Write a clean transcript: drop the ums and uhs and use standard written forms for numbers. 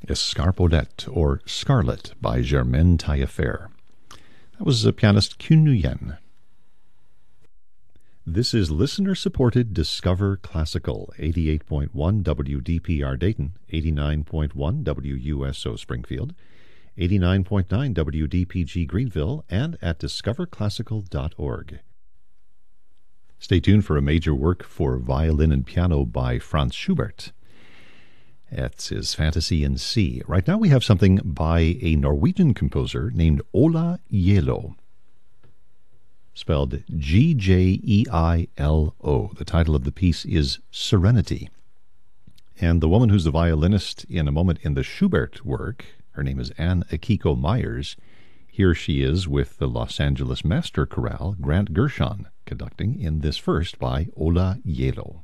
Escarpolette, or Scarlet, by Germaine Taillefer. That was pianist Kyun Nguyen. This is listener-supported Discover Classical, 88.1 WDPR Dayton, 89.1 WUSO Springfield, 89.9 WDPG Greenville, and at discoverclassical.org. Stay tuned for a major work for violin and piano by Franz Schubert. It's his Fantasy in C. Right now we have something by a Norwegian composer named Ola Gjeilo, spelled Gjeilo. The title of the piece is Serenity. And the woman who's the violinist in a moment in the Schubert work, her name is Anne Akiko Myers. Here she is with the Los Angeles Master Chorale, Grant Gershon, conducting in this first by Ola Gjeilo.